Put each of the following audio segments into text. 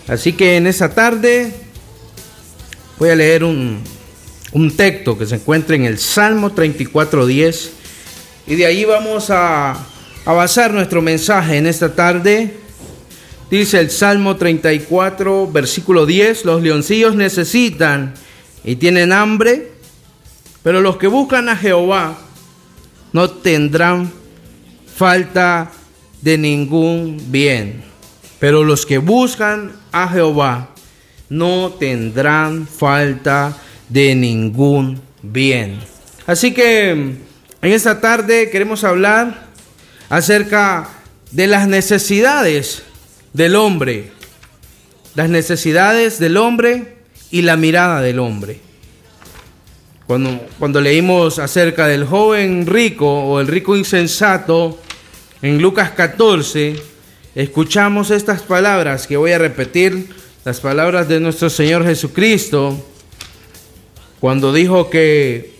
Así que en esta tarde voy a leer un texto que se encuentra en el Salmo 34:10 y de ahí vamos a basar nuestro mensaje en esta tarde. Dice el Salmo 34, versículo 10: los leoncillos necesitan y tienen hambre, pero los que buscan a Jehová no tendrán falta de ningún bien. Pero los que buscan a Jehová no tendrán falta de ningún bien. Así que en esta tarde queremos hablar acerca de las necesidades del hombre. Las necesidades del hombre y la mirada del hombre. Cuando leímos acerca del joven rico o el rico insensato en Lucas 14, escuchamos estas palabras que voy a repetir, las palabras de nuestro Señor Jesucristo, cuando dijo que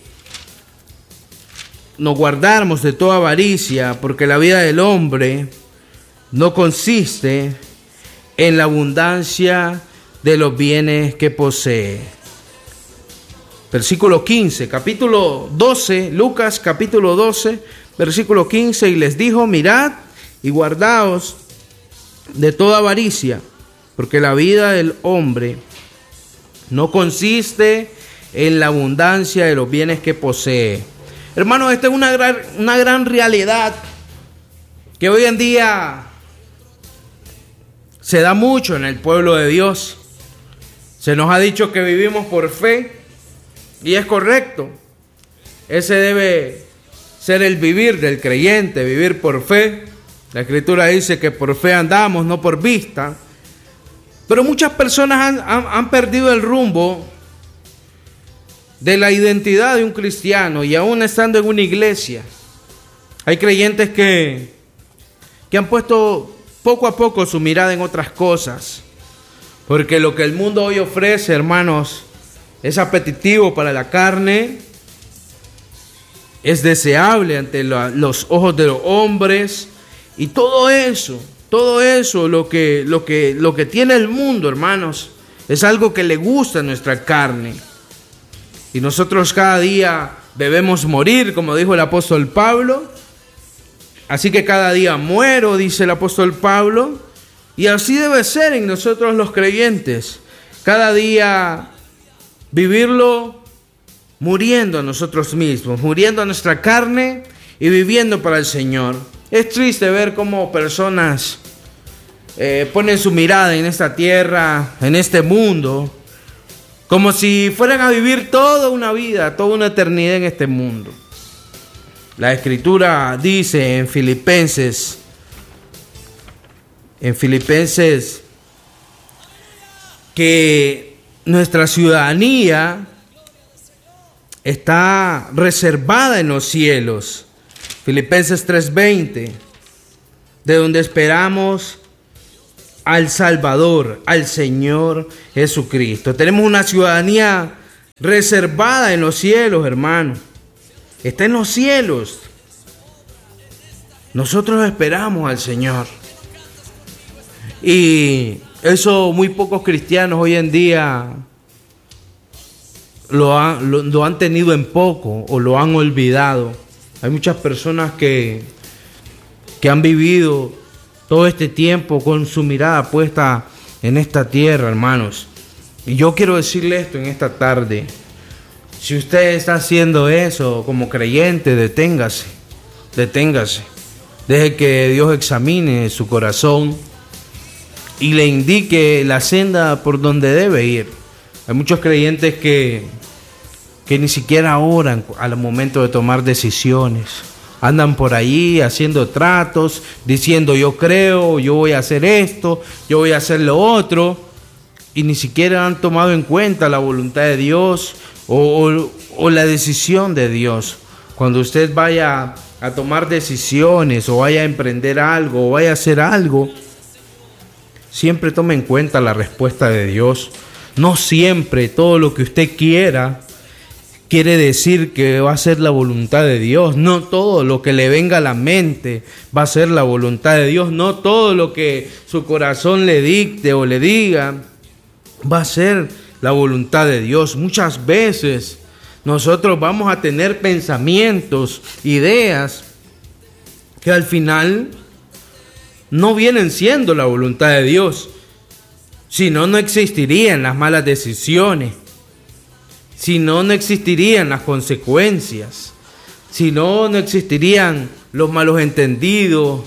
nos guardáramos de toda avaricia, porque la vida del hombre no consiste en la abundancia de los bienes que posee. Versículo 15, capítulo 12, Lucas capítulo 12, versículo 15, y les dijo: mirad y guardaos de toda avaricia, porque la vida del hombre no consiste en la abundancia de los bienes que posee. Hermanos, esta es una gran realidad que hoy en día se da mucho en el pueblo de Dios. Se nos ha dicho que vivimos por fe, y es correcto. Ese debe ser el vivir del creyente, vivir por fe. La Escritura dice que por fe andamos, no por vista. Pero muchas personas han perdido el rumbo de la identidad de un cristiano, y aún estando en una iglesia, hay creyentes que han puesto poco a poco su mirada en otras cosas, porque lo que el mundo hoy ofrece, hermanos, es apetitivo para la carne, es deseable ante los ojos de los hombres, y todo eso, lo que tiene el mundo, hermanos, es algo que le gusta a nuestra carne. Y nosotros cada día debemos morir, como dijo el apóstol Pablo. Así que cada día muero, dice el apóstol Pablo. Y así debe ser en nosotros los creyentes. Cada día vivirlo muriendo a nosotros mismos, muriendo a nuestra carne y viviendo para el Señor. Es triste ver cómo personas ponen su mirada en esta tierra, en este mundo, como si fueran a vivir toda una vida, toda una eternidad en este mundo. La Escritura dice en Filipenses que nuestra ciudadanía está reservada en los cielos. Filipenses 3:20, de donde esperamos al Salvador, al Señor Jesucristo. Tenemos una ciudadanía reservada en los cielos, hermano. Está en los cielos. Nosotros esperamos al Señor. Y eso muy pocos cristianos hoy en día lo han tenido en poco o lo han olvidado. Hay muchas personas que han vivido todo este tiempo con su mirada puesta en esta tierra, hermanos. Y yo quiero decirle esto en esta tarde. Si usted está haciendo eso como creyente, deténgase. Deje que Dios examine su corazón y le indique la senda por donde debe ir. Hay muchos creyentes que ni siquiera oran al momento de tomar decisiones. Andan por ahí haciendo tratos, diciendo yo creo, yo voy a hacer esto, yo voy a hacer lo otro, y ni siquiera han tomado en cuenta la voluntad de Dios o la decisión de Dios. Cuando usted vaya a tomar decisiones o vaya a emprender algo o vaya a hacer algo, siempre tome en cuenta la respuesta de Dios. No siempre todo lo que usted quiera quiere decir que va a ser la voluntad de Dios. No todo lo que le venga a la mente va a ser la voluntad de Dios. No todo lo que su corazón le dicte o le diga va a ser la voluntad de Dios. Muchas veces nosotros vamos a tener pensamientos, ideas que al final no vienen siendo la voluntad de Dios. Si no, no existirían las malas decisiones. Si no, no existirían las consecuencias. Si no, no existirían los malos entendidos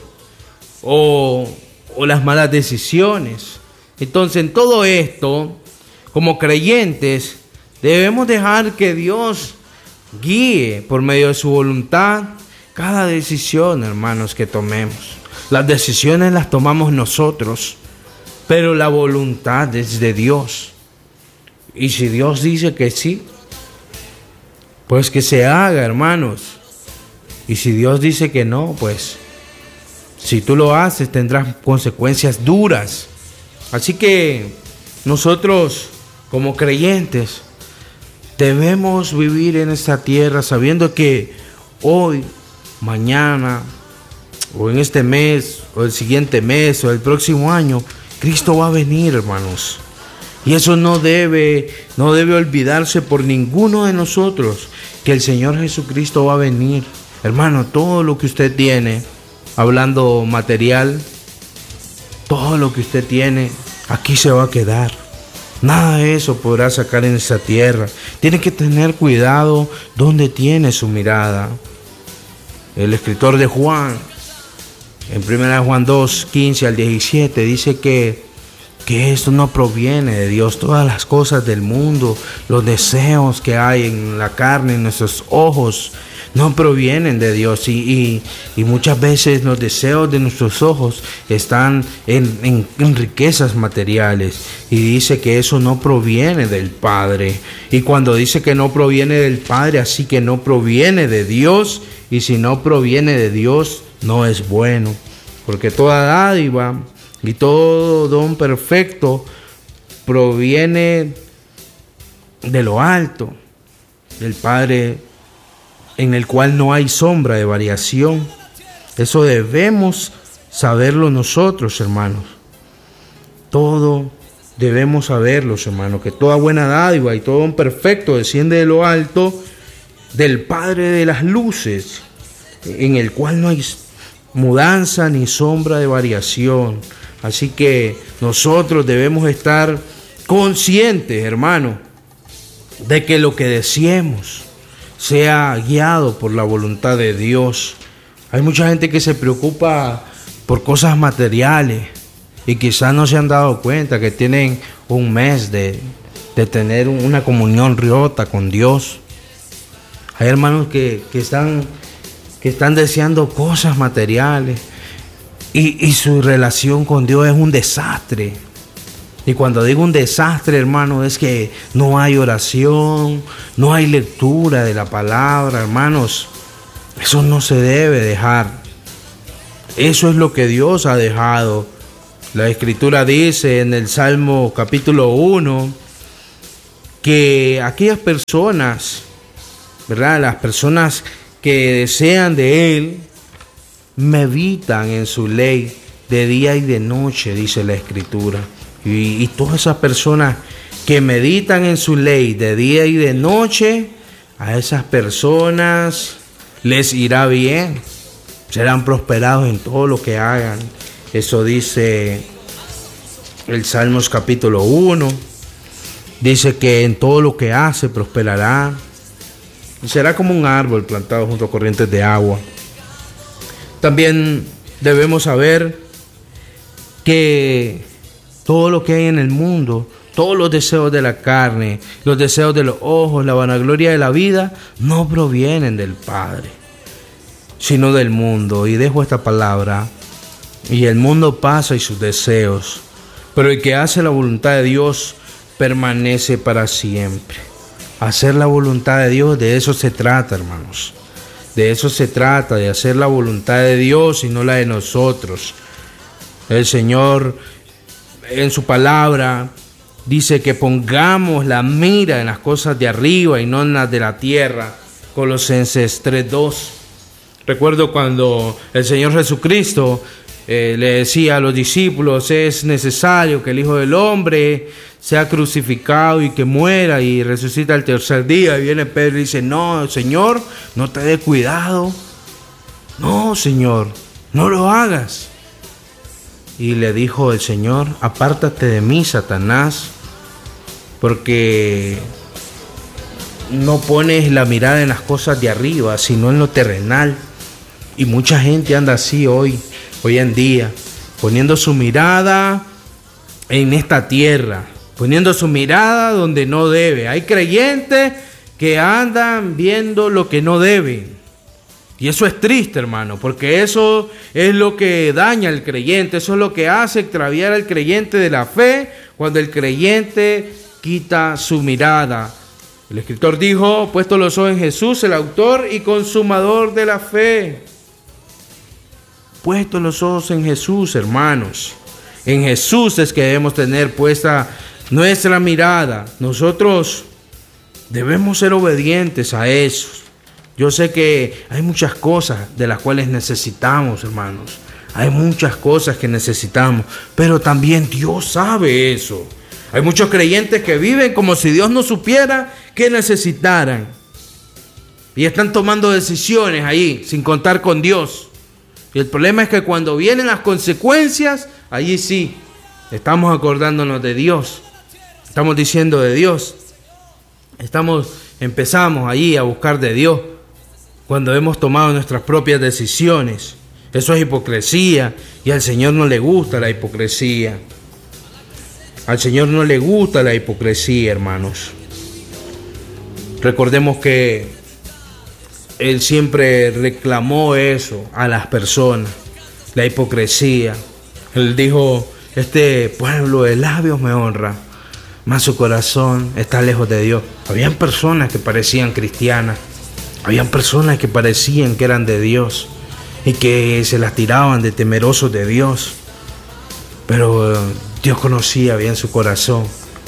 o las malas decisiones. Entonces, en todo esto, como creyentes, debemos dejar que Dios guíe por medio de su voluntad cada decisión, hermanos, que tomemos. Las decisiones las tomamos nosotros, pero la voluntad es de Dios. Y si Dios dice que sí, pues que se haga, hermanos. Y si Dios dice que no, pues si tú lo haces tendrás consecuencias duras. Así que nosotros como creyentes debemos vivir en esta tierra sabiendo que hoy, mañana, o en este mes, o el siguiente mes, o el próximo año, Cristo va a venir, hermanos. Y eso no debe olvidarse por ninguno de nosotros, que el Señor Jesucristo va a venir. Hermano, todo lo que usted tiene, hablando material, todo lo que usted tiene, aquí se va a quedar. Nada de eso podrá sacar en esta tierra. Tiene que tener cuidado donde tiene su mirada. El escritor de Juan, en 1 Juan 2, 15 al 17, dice que esto no proviene de Dios. Todas las cosas del mundo, los deseos que hay en la carne, en nuestros ojos, no provienen de Dios. Y muchas veces los deseos de nuestros ojos están en riquezas materiales. Y dice que eso no proviene del Padre. Y cuando dice que no proviene del Padre, así que no proviene de Dios. Y si no proviene de Dios, no es bueno. Porque toda dádiva y todo don perfecto proviene de lo alto, del Padre, en el cual no hay sombra de variación. Eso debemos saberlo nosotros, hermanos. Todo debemos saberlo, hermanos, que toda buena dádiva y todo don perfecto desciende de lo alto, del Padre de las luces, en el cual no hay mudanza ni sombra de variación. Así que nosotros debemos estar conscientes, hermano, de que lo que deseemos sea guiado por la voluntad de Dios. Hay mucha gente que se preocupa por cosas materiales y quizás no se han dado cuenta que tienen un mes de tener una comunión riota con Dios. Hay hermanos que están deseando cosas materiales y su relación con Dios es un desastre. Y cuando digo un desastre, hermano, es que no hay oración, no hay lectura de la palabra, hermanos. Eso no se debe dejar. Eso es lo que Dios ha dejado. La Escritura dice en el Salmo capítulo 1 que aquellas personas, ¿verdad? Las personas que desean de Él, meditan en su ley de día y de noche, dice la Escritura. Y todas esas personas que meditan en su ley de día y de noche, a esas personas les irá bien, serán prosperados en todo lo que hagan. Eso dice el Salmos capítulo 1. Dice que en todo lo que hace prosperará. Y será como un árbol plantado junto a corrientes de agua. También debemos saber que todo lo que hay en el mundo, todos los deseos de la carne, los deseos de los ojos, la vanagloria de la vida, no provienen del Padre, sino del mundo. Y dejo esta palabra: y el mundo pasa y sus deseos, pero el que hace la voluntad de Dios permanece para siempre. Hacer la voluntad de Dios, de eso se trata, hermanos. De eso se trata, de hacer la voluntad de Dios y no la de nosotros. El Señor en su palabra dice que pongamos la mira en las cosas de arriba y no en las de la tierra. Colosenses 3:2. Recuerdo cuando el Señor Jesucristo le decía a los discípulos: es necesario que el Hijo del Hombre sea crucificado y que muera y resucita el tercer día. Y viene Pedro y dice: no, Señor, no te dé cuidado. No, Señor, no lo hagas. Y le dijo el Señor: apártate de mí, Satanás, porque no pones la mirada en las cosas de arriba, sino en lo terrenal. Y mucha gente anda así hoy en día, poniendo su mirada en esta tierra, poniendo su mirada donde no debe. Hay creyentes que andan viendo lo que no deben. Y eso es triste, hermano, porque eso es lo que daña al creyente, eso es lo que hace extraviar al creyente de la fe, cuando el creyente quita su mirada. El escritor dijo: puesto los ojos en Jesús, el autor y consumador de la fe. Puesto los ojos en Jesús, hermanos. En Jesús es que debemos tener puesta nuestra mirada. Nosotros debemos ser obedientes a eso. Yo sé que hay muchas cosas de las cuales necesitamos, hermanos. Hay muchas cosas que necesitamos, pero también Dios sabe eso. Hay muchos creyentes que viven como si Dios no supiera que necesitaran. Y están tomando decisiones ahí sin contar con Dios. Y el problema es que cuando vienen las consecuencias, allí sí, estamos acordándonos de Dios. Estamos diciendo de Dios. Empezamos allí a buscar de Dios cuando hemos tomado nuestras propias decisiones. Eso es hipocresía y al Señor no le gusta la hipocresía. Al Señor no le gusta la hipocresía, hermanos. Recordemos que Él siempre reclamó eso a las personas, la hipocresía. Él dijo: este pueblo de labios me honra, mas su corazón está lejos de Dios. Habían personas que parecían cristianas, habían personas que parecían que eran de Dios y que se las tiraban de temerosos de Dios, pero Dios conocía bien su corazón.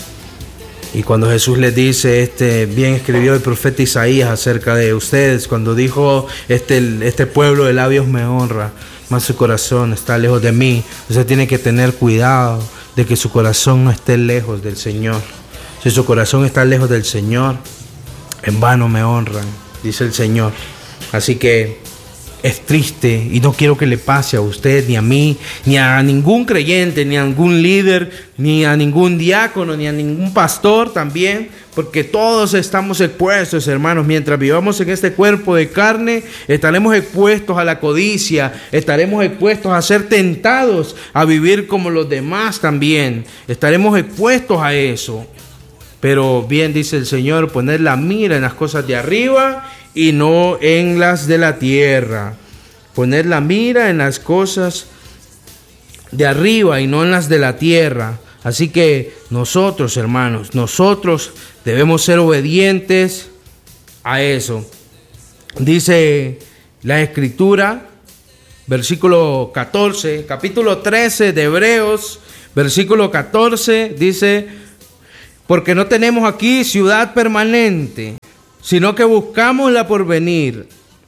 Y cuando Jesús les dice, bien escribió el profeta Isaías acerca de ustedes, cuando dijo, este pueblo de labios me honra, mas su corazón está lejos de mí. Usted tiene que tener cuidado de que su corazón no esté lejos del Señor. Si su corazón está lejos del Señor, en vano me honran, dice el Señor. Así que es triste y no quiero que le pase a usted, ni a mí, ni a ningún creyente, ni a ningún líder, ni a ningún diácono, ni a ningún pastor también, porque todos estamos expuestos, hermanos. Mientras vivamos en este cuerpo de carne, estaremos expuestos a la codicia, estaremos expuestos a ser tentados a vivir como los demás también. Estaremos expuestos a eso. Pero bien dice el Señor, poner la mira en las cosas de arriba y no en las de la tierra. Poner la mira en las cosas de arriba y no en las de la tierra. Así que nosotros, hermanos, nosotros debemos ser obedientes a eso. Dice la Escritura, versículo 14, capítulo 13 de Hebreos, versículo 14, dice: porque no tenemos aquí ciudad permanente, sino que buscamos la porvenir.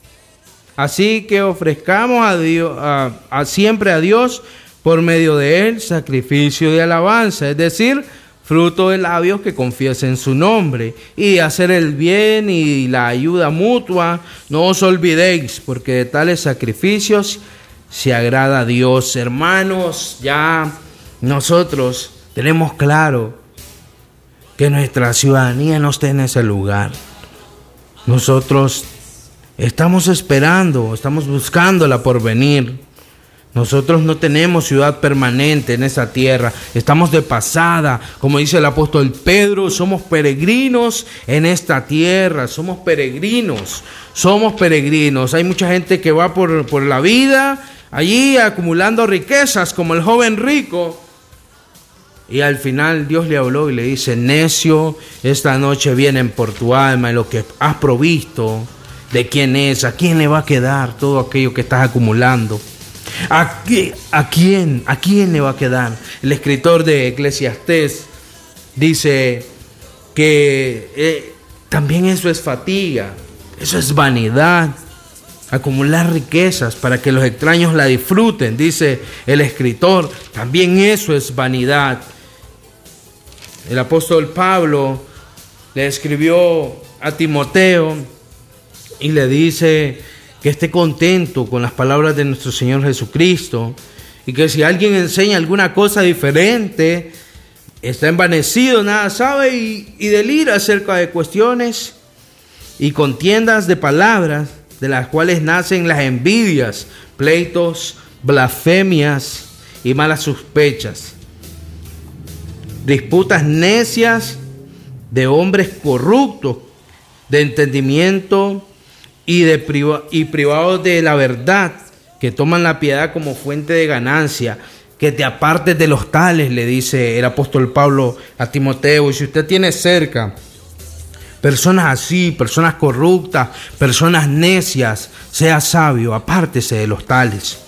Así que ofrezcamos a Dios, siempre a Dios por medio de Él sacrificio de alabanza, es decir, fruto de labios que confiesen su nombre, y hacer el bien y la ayuda mutua. No os olvidéis, porque de tales sacrificios se agrada a Dios. Hermanos, ya nosotros tenemos claro que nuestra ciudadanía no esté en ese lugar. Nosotros estamos esperando, estamos buscando la porvenir. Nosotros no tenemos ciudad permanente en esa tierra, estamos de pasada. Como dice el apóstol Pedro, somos peregrinos en esta tierra, somos peregrinos. Hay mucha gente que va por la vida allí acumulando riquezas, como el joven rico. Y al final Dios le habló y le dice: necio, esta noche vienen por tu alma y lo que has provisto, ¿de quién es? ¿A quién le va a quedar todo aquello que estás acumulando? ¿A quién le va a quedar? El escritor de Eclesiastés dice que también eso es fatiga, eso es vanidad. Acumular riquezas para que los extraños la disfruten, dice el escritor, también eso es vanidad. El apóstol Pablo le escribió a Timoteo y le dice que esté contento con las palabras de nuestro Señor Jesucristo, y que si alguien enseña alguna cosa diferente, está envanecido, nada sabe y delira acerca de cuestiones y contiendas de palabras, de las cuales nacen las envidias, pleitos, blasfemias y malas sospechas, disputas necias de hombres corruptos de entendimiento y privados de la verdad, que toman la piedad como fuente de ganancia. Que te apartes de los tales, le dice el apóstol Pablo a Timoteo. Y si usted tiene cerca personas así, personas corruptas, personas necias, sea sabio, apártese de los tales.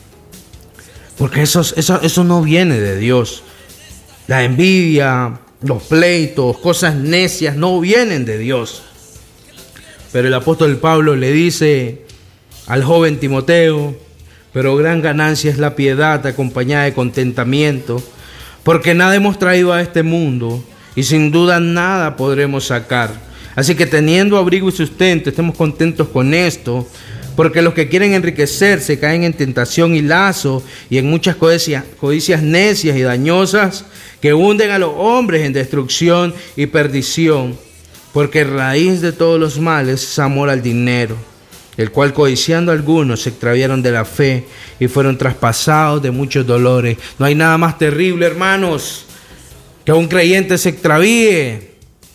Porque eso no viene de Dios. La envidia, los pleitos, cosas necias no vienen de Dios. Pero el apóstol Pablo le dice al joven Timoteo: pero gran ganancia es la piedad acompañada de contentamiento, porque nada hemos traído a este mundo y sin duda nada podremos sacar. Así que teniendo abrigo y sustento, estemos contentos con esto, porque los que quieren enriquecerse caen en tentación y lazo y en muchas codicias necias y dañosas que hunden a los hombres en destrucción y perdición, porque raíz de todos los males es amor al dinero, el cual codiciando algunos se extraviaron de la fe y fueron traspasados de muchos dolores. No hay nada más terrible, hermanos, que un creyente se extravíe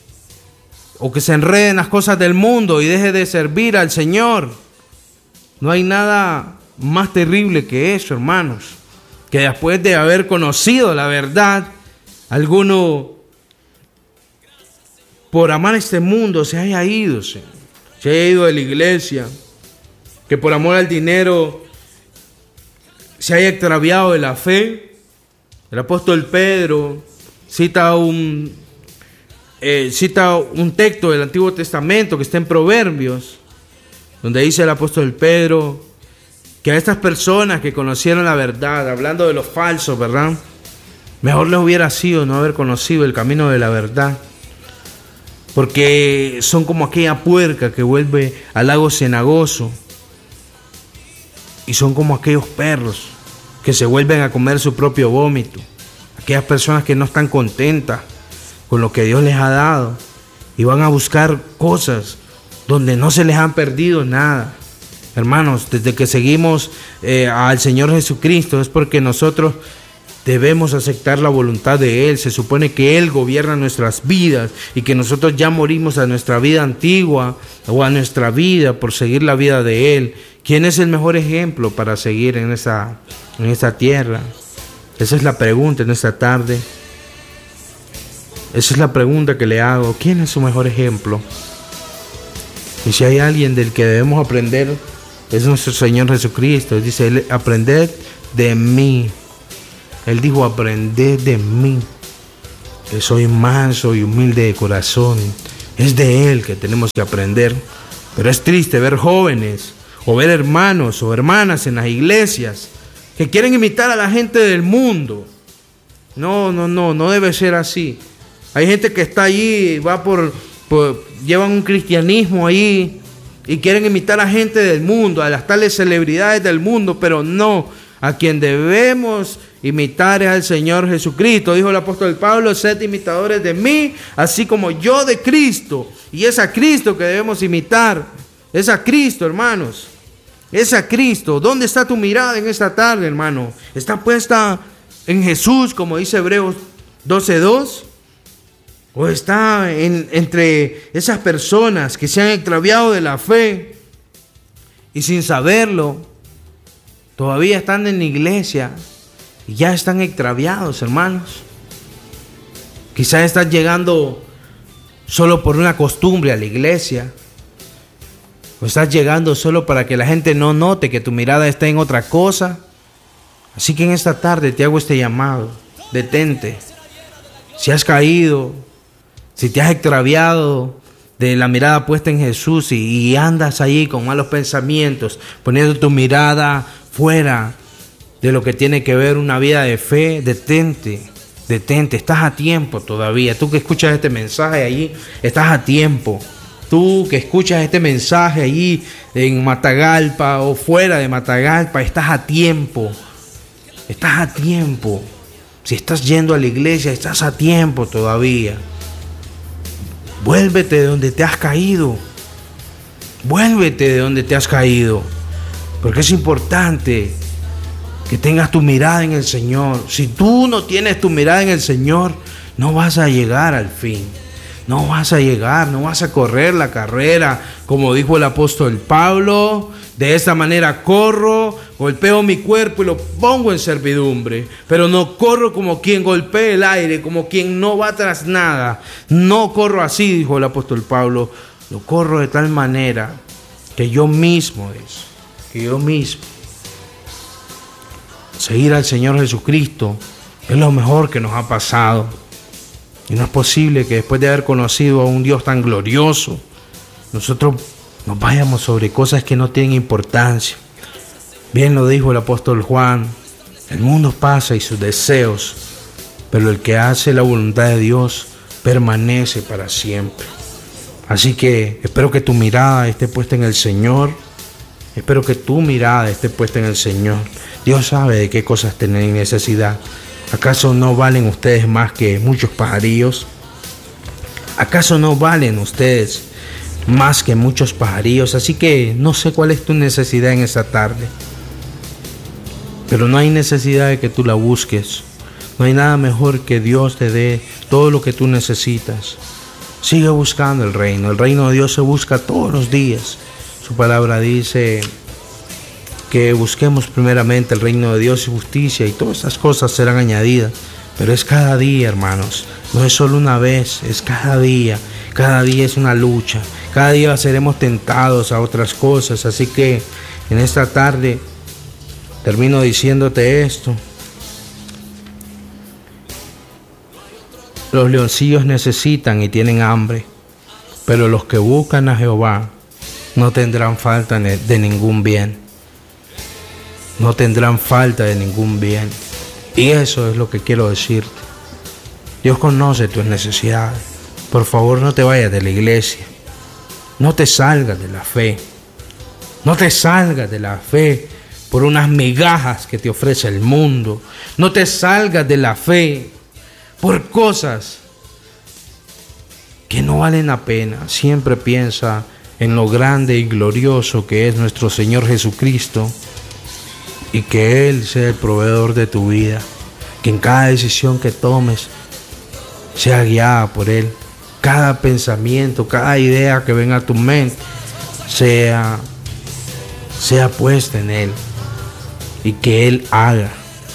o que se enrede en las cosas del mundo y deje de servir al Señor. No hay nada más terrible que eso, hermanos, que después de haber conocido la verdad, alguno por amar este mundo se haya ido de la iglesia, que por amor al dinero se haya extraviado de la fe. El apóstol Pedro cita un texto del Antiguo Testamento que está en Proverbios, donde dice el apóstol Pedro que a estas personas que conocieron la verdad, hablando de los falsos, ¿verdad?, mejor les hubiera sido no haber conocido el camino de la verdad, porque son como aquella puerca que vuelve al lago cenagoso, y son como aquellos perros que se vuelven a comer su propio vómito. Aquellas personas que no están contentas con lo que Dios les ha dado y van a buscar cosas donde no se les han perdido nada. Hermanos, desde que seguimos al Señor Jesucristo es porque nosotros debemos aceptar la voluntad de Él. Se supone que Él gobierna nuestras vidas y que nosotros ya morimos a nuestra vida antigua o a nuestra vida por seguir la vida de Él. ¿Quién es el mejor ejemplo para seguir en esta tierra? Esa es la pregunta en esta tarde. Esa es la pregunta que le hago. ¿Quién es su mejor ejemplo? Y si hay alguien del que debemos aprender, es nuestro Señor Jesucristo. Dice: aprended de mí. Él dijo: aprended de mí, que soy manso y humilde de corazón. Es de Él que tenemos que aprender. Pero es triste ver jóvenes o ver hermanos o hermanas en las iglesias que quieren imitar a la gente del mundo. No debe ser así. Hay gente que está allí, llevan un cristianismo ahí y quieren imitar a gente del mundo, a las tales celebridades del mundo, pero no. A quien debemos imitar es al Señor Jesucristo. Dijo el apóstol Pablo: sed imitadores de mí, así como yo de Cristo. Y es a Cristo que debemos imitar. Es a Cristo, hermanos. Es a Cristo. ¿Dónde está tu mirada en esta tarde, hermano? ¿Está puesta en Jesús, como dice Hebreos 12:2? ¿O está entre esas personas que se han extraviado de la fe y sin saberlo todavía están en la iglesia y ya están extraviados, hermanos? Quizás estás llegando solo por una costumbre a la iglesia, o estás llegando solo para que la gente no note que tu mirada está en otra cosa. Así que en esta tarde te hago este llamado: detente, si has caído, si te has extraviado de la mirada puesta en Jesús y andas ahí con malos pensamientos, poniendo tu mirada fuera de lo que tiene que ver una vida de fe, detente, estás a tiempo todavía. Tú que escuchas este mensaje allí, estás a tiempo. Tú que escuchas este mensaje allí en Matagalpa o fuera de Matagalpa, estás a tiempo. Estás a tiempo. Si estás yendo a la iglesia, estás a tiempo todavía. Vuélvete de donde te has caído. Vuélvete de donde te has caído. Porque es importante que tengas tu mirada en el Señor. Si tú no tienes tu mirada en el Señor, no vas a llegar al fin. No vas a llegar, no vas a correr la carrera, como dijo el apóstol Pablo. De esta manera corro, golpeo mi cuerpo y lo pongo en servidumbre. Pero no corro como quien golpea el aire, como quien no va tras nada. No corro así, dijo el apóstol Pablo. Lo corro de tal manera que yo mismo seguir al Señor Jesucristo es lo mejor que nos ha pasado. Y no es posible que después de haber conocido a un Dios tan glorioso, nosotros nos vayamos sobre cosas que no tienen importancia. Bien lo dijo el apóstol Juan, el mundo pasa y sus deseos, pero el que hace la voluntad de Dios permanece para siempre. Así que espero que tu mirada esté puesta en el Señor. Espero que tu mirada esté puesta en el Señor. Dios sabe de qué cosas tienen necesidad. ¿Acaso no valen ustedes más que muchos pajarillos? ¿Acaso no valen ustedes más que muchos pajarillos? Así que no sé cuál es tu necesidad en esta tarde. Pero no hay necesidad de que tú la busques. No hay nada mejor que Dios te dé todo lo que tú necesitas. Sigue buscando el reino. El reino de Dios se busca todos los días. Su palabra dice que busquemos primeramente el reino de Dios y justicia, y todas estas cosas serán añadidas. Pero es cada día, hermanos. No es solo una vez, es cada día. Cada día es una lucha. Cada día seremos tentados a otras cosas. Así que en esta tarde termino diciéndote esto. Los leoncillos necesitan y tienen hambre, pero los que buscan a Jehová no tendrán falta de ningún bien. No tendrán falta de ningún bien. Y eso es lo que quiero decirte. Dios conoce tus necesidades. Por favor, no te vayas de la iglesia. No te salgas de la fe. No te salgas de la fe por unas migajas que te ofrece el mundo. No te salgas de la fe por cosas que no valen la pena. Siempre piensa en lo grande y glorioso que es nuestro Señor Jesucristo, y que Él sea el proveedor de tu vida. Que en cada decisión que tomes sea guiada por Él. Cada pensamiento, cada idea que venga a tu mente sea puesta en Él, y que Él haga.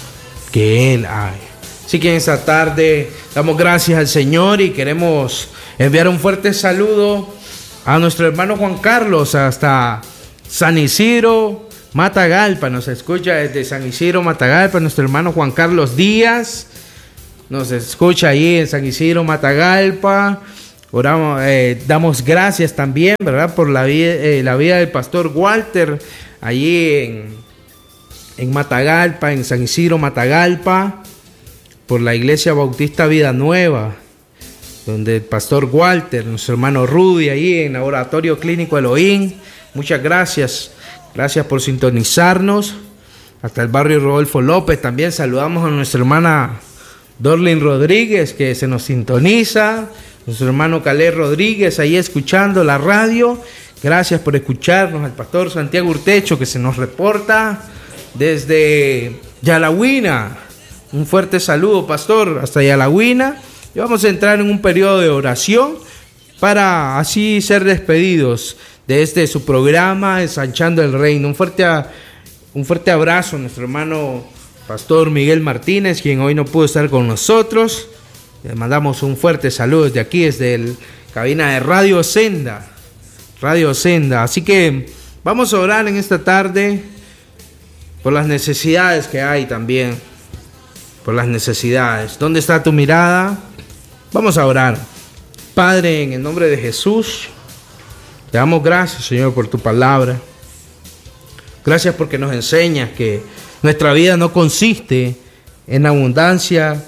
Así que en esta tarde damos gracias al Señor y queremos enviar un fuerte saludo a nuestro hermano Juan Carlos hasta San Isidro, Matagalpa. Nos escucha desde San Isidro, Matagalpa, nuestro hermano Juan Carlos Díaz. Nos escucha ahí en San Isidro, Matagalpa. Oramos, damos gracias también, ¿verdad?, por la vida del pastor Walter, allí en Matagalpa, en San Isidro, Matagalpa, por la Iglesia Bautista Vida Nueva, donde el pastor Walter, nuestro hermano Rudy, ahí en el Oratorio Clínico Elohim. Muchas gracias. Gracias por sintonizarnos. Hasta el barrio Rodolfo López también saludamos a nuestra hermana Dorlin Rodríguez, que se nos sintoniza. Nuestro hermano Calé Rodríguez ahí escuchando la radio. Gracias por escucharnos. Al pastor Santiago Urtecho, que se nos reporta desde Yalahuina. Un fuerte saludo, pastor, hasta Yalahuina. Y vamos a entrar en un periodo de oración para así ser despedidos de este su programa, Ensanchando el Reino. Un fuerte abrazo a nuestro hermano pastor Miguel Martínez, quien hoy no pudo estar con nosotros. Le mandamos un fuerte saludo desde aquí, desde la cabina de Radio Senda. Así que vamos a orar en esta tarde por las necesidades que hay también. Por las necesidades. ¿Dónde está tu mirada? Vamos a orar. Padre, en el nombre de Jesús, te damos gracias, Señor, por tu palabra. Gracias porque nos enseñas que nuestra vida no consiste en la abundancia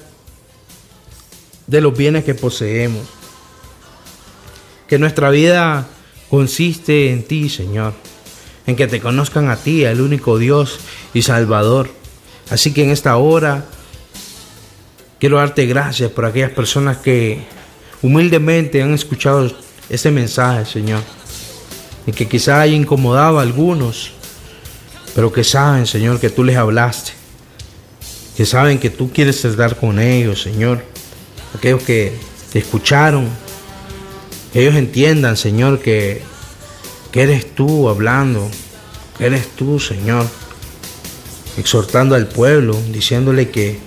de los bienes que poseemos. Que nuestra vida consiste en ti, Señor. En que te conozcan a ti, el único Dios y Salvador. Así que en esta hora quiero darte gracias por aquellas personas que humildemente han escuchado este mensaje, Señor. Y que quizá haya incomodado a algunos, pero que saben, Señor, que tú les hablaste. Que saben que tú quieres tratar con ellos, Señor. Aquellos que te escucharon, que ellos entiendan, Señor, que eres tú hablando, que eres tú, Señor, exhortando al pueblo, diciéndole que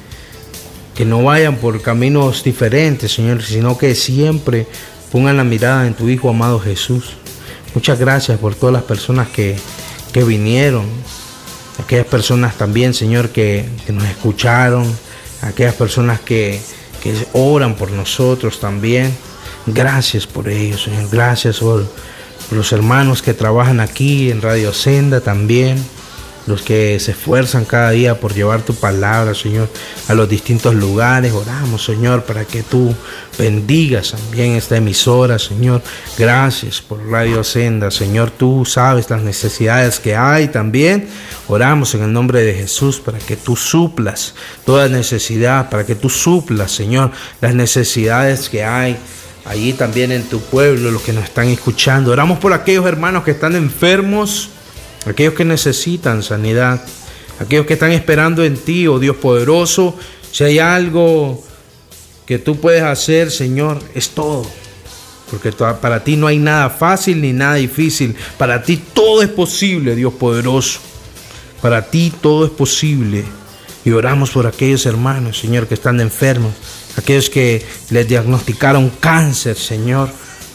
no vayan por caminos diferentes, Señor, sino que siempre pongan la mirada en tu Hijo amado Jesús. Muchas gracias por todas las personas que vinieron, aquellas personas también, Señor, que nos escucharon, aquellas personas que oran por nosotros también. Gracias por ellos, Señor. Gracias por los hermanos que trabajan aquí en Radio Senda también, los que se esfuerzan cada día por llevar tu palabra, Señor, a los distintos lugares. Oramos, Señor, para que tú bendigas también esta emisora, Señor. Gracias por Radio Senda, Señor. Tú sabes las necesidades que hay también. Oramos en el nombre de Jesús para que tú suplas toda necesidad, para que tú suplas, Señor, las necesidades que hay allí también en tu pueblo, los que nos están escuchando. Oramos por aquellos hermanos que están enfermos, aquellos que necesitan sanidad, aquellos que están esperando en ti, oh Dios poderoso. Si hay algo que tú puedes hacer, Señor, es todo. Porque para ti no hay nada fácil ni nada difícil. Para ti todo es posible, Dios poderoso. Para ti todo es posible. Y oramos por aquellos hermanos, Señor, que están enfermos, aquellos que les diagnosticaron cáncer, Señor,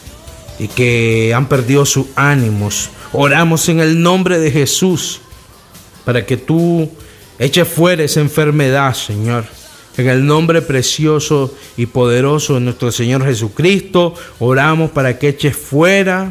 y que han perdido sus ánimos. Oramos en el nombre de Jesús para que tú eches fuera esa enfermedad, Señor. En el nombre precioso y poderoso de nuestro Señor Jesucristo, oramos para que eches fuera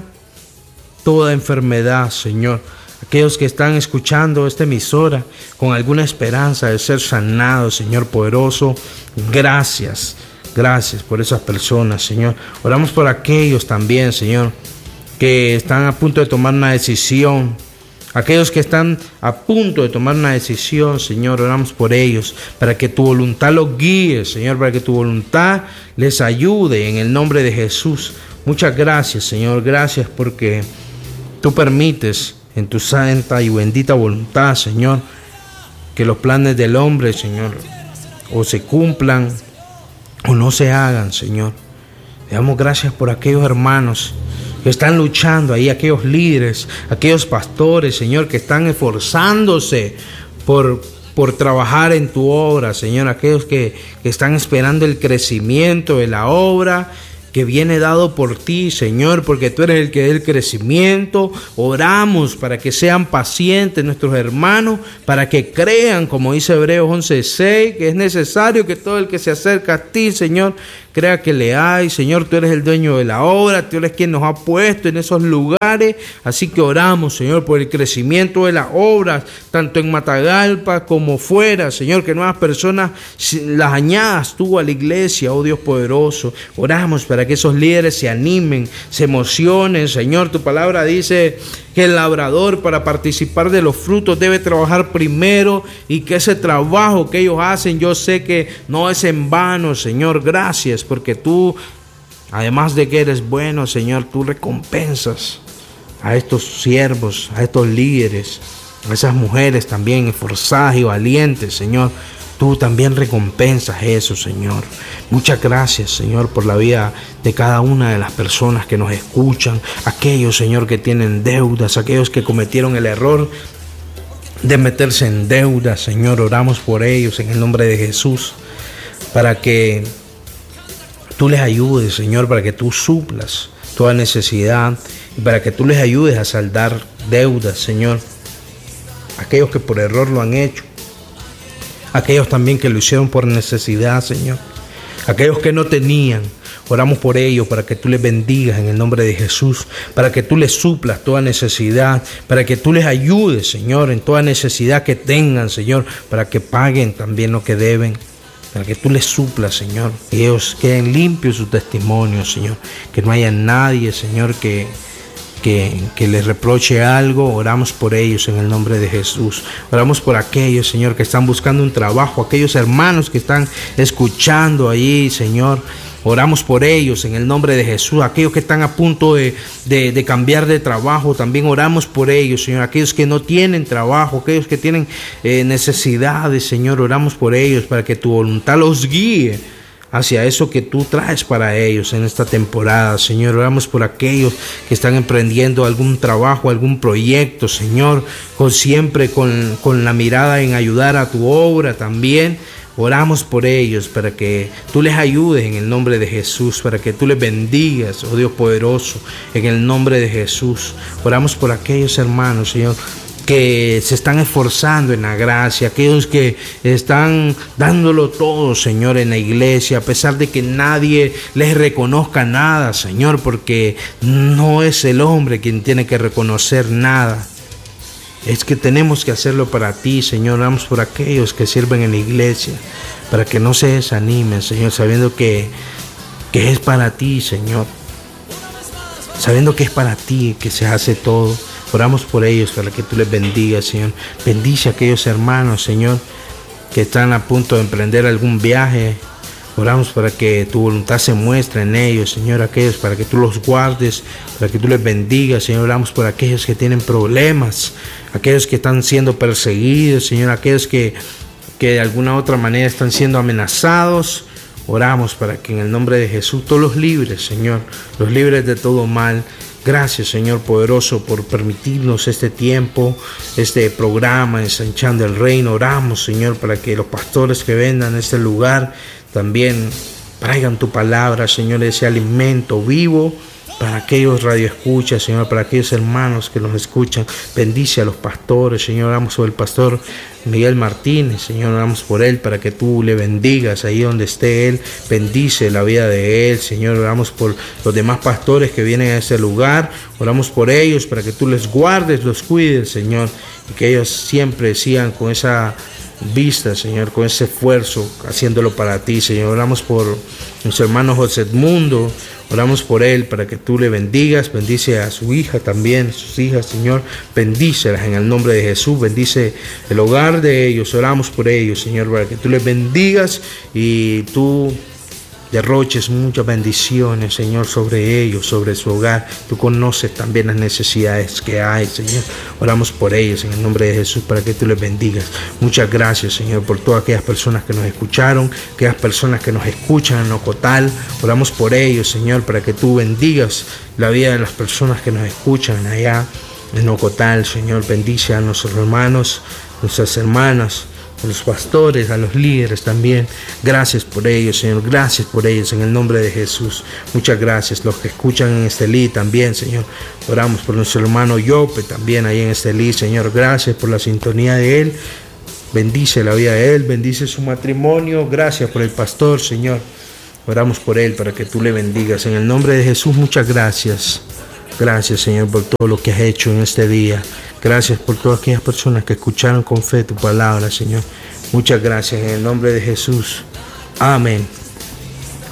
toda enfermedad, Señor. Aquellos que están escuchando esta emisora con alguna esperanza de ser sanados, Señor poderoso, gracias. Gracias por esas personas, Señor. Oramos por aquellos también, Señor, que están a punto de tomar una decisión. Aquellos que están a punto de tomar una decisión, Señor, oramos por ellos, para que tu voluntad los guíe, Señor, para que tu voluntad les ayude en el nombre de Jesús. Muchas gracias, Señor. Gracias porque tú permites en tu santa y bendita voluntad, Señor, que los planes del hombre, Señor, o se cumplan o no se hagan, Señor. Le damos gracias por aquellos hermanos que están luchando ahí, aquellos líderes, aquellos pastores, Señor, que están esforzándose por trabajar en tu obra, Señor, aquellos que están esperando el crecimiento de la obra que viene dado por ti, Señor, porque tú eres el que da el crecimiento. Oramos para que sean pacientes nuestros hermanos, para que crean, como dice Hebreos 11:6, que es necesario que todo el que se acerca a ti, Señor, crea que le hay. Señor, tú eres el dueño de la obra, tú eres quien nos ha puesto en esos lugares, así que oramos, Señor, por el crecimiento de las obras, tanto en Matagalpa como fuera, Señor, que nuevas personas las añadas tú a la iglesia, oh Dios poderoso. Oramos para que esos líderes se animen, se emocionen, Señor. Tu palabra dice que el labrador, para participar de los frutos, debe trabajar primero, y que ese trabajo que ellos hacen, yo sé que no es en vano, Señor. Gracias, porque tú, además de que eres bueno, Señor, tú recompensas a estos siervos, a estos líderes, a esas mujeres también esforzadas y valientes, Señor. Tú también recompensas eso, Señor. Muchas gracias, Señor, por la vida de cada una de las personas que nos escuchan. Aquellos, Señor, que tienen deudas, aquellos que cometieron el error de meterse en deudas, Señor. Oramos por ellos en el nombre de Jesús, para que tú les ayudes, Señor, para que tú suplas toda necesidad y para que tú les ayudes a saldar deudas, Señor. Aquellos que por error lo han hecho, aquellos también que lo hicieron por necesidad, Señor. Aquellos que no tenían, oramos por ellos para que tú les bendigas en el nombre de Jesús, para que tú les suplas toda necesidad, para que tú les ayudes, Señor, en toda necesidad que tengan, Señor, para que paguen también lo que deben, para que tú les suplas, Señor, y ellos queden limpios su testimonio, Señor, que no haya nadie, Señor, que les reproche algo. Oramos por ellos en el nombre de Jesús. Oramos por aquellos, Señor, que están buscando un trabajo, aquellos hermanos que están escuchando ahí, Señor. Oramos por ellos en el nombre de Jesús. Aquellos que están a punto de cambiar de trabajo, también oramos por ellos, Señor. Aquellos que no tienen trabajo, aquellos que tienen necesidades, Señor, oramos por ellos para que tu voluntad los guíe hacia eso que tú traes para ellos en esta temporada, Señor. Oramos por aquellos que están emprendiendo algún trabajo, algún proyecto, Señor, siempre con la mirada en ayudar a tu obra también. Oramos por ellos para que tú les ayudes en el nombre de Jesús, para que tú les bendigas, oh Dios poderoso, en el nombre de Jesús. Oramos por aquellos hermanos, Señor, que se están esforzando en la gracia, aquellos que están dándolo todo, Señor, en la iglesia, a pesar de que nadie les reconozca nada, Señor, porque no es el hombre quien tiene que reconocer nada. Es que tenemos que hacerlo para ti, Señor. Oramos por aquellos que sirven en la iglesia, para que no se desanimen, Señor, sabiendo que es para ti, Señor. Sabiendo que es para ti que se hace todo. Oramos por ellos para que tú les bendigas, Señor. Bendice a aquellos hermanos, Señor, que están a punto de emprender algún viaje. Oramos para que tu voluntad se muestre en ellos, Señor, aquellos para que tú los guardes, para que tú les bendigas, Señor. Oramos por aquellos que tienen problemas, aquellos que están siendo perseguidos, Señor, aquellos que de alguna u otra manera están siendo amenazados. Oramos para que en el nombre de Jesús tú los libres, Señor, los libres de todo mal. Gracias, Señor poderoso, por permitirnos este tiempo, este programa, Ensanchando el Reino. Oramos, Señor, para que los pastores que vendan a este lugar también traigan tu palabra, Señor, ese alimento vivo para aquellos radioescuchas, Señor, para aquellos hermanos que nos escuchan. Bendice a los pastores, Señor. Oramos por el pastor Miguel Martínez, Señor. Oramos por él para que tú le bendigas ahí donde esté él. Bendice la vida de él, Señor. Oramos por los demás pastores que vienen a este lugar. Oramos por ellos para que tú les guardes, los cuides, Señor, y que ellos siempre sigan con esa vista, Señor, con ese esfuerzo, haciéndolo para ti, Señor. Oramos por nuestro hermano José Edmundo. Oramos por él para que tú le bendigas. Bendice a su hija también, sus hijas, Señor. Bendícelas en el nombre de Jesús. Bendice el hogar de ellos. Oramos por ellos, Señor, para que tú les bendigas y tú derroches muchas bendiciones, Señor, sobre ellos, sobre su hogar. Tú conoces también las necesidades que hay, Señor. Oramos por ellos en el nombre de Jesús para que tú les bendigas. Muchas gracias, Señor, por todas aquellas personas que nos escucharon, aquellas personas que nos escuchan en Ocotal. Oramos por ellos, Señor, para que tú bendigas la vida de las personas que nos escuchan allá en Ocotal, Señor. Bendice a nuestros hermanos, nuestras hermanas, a los pastores, a los líderes también. Gracias por ellos, Señor. Gracias por ellos en el nombre de Jesús. Muchas gracias. Los que escuchan en Estelí también, Señor. Oramos por nuestro hermano Yope también ahí en Estelí, Señor. Gracias por la sintonía de él. Bendice la vida de él. Bendice su matrimonio. Gracias por el pastor, Señor. Oramos por él para que tú le bendigas. En el nombre de Jesús, muchas gracias. Gracias, Señor, por todo lo que has hecho en este día. Gracias por todas aquellas personas que escucharon con fe tu palabra, Señor. Muchas gracias en el nombre de Jesús. Amén.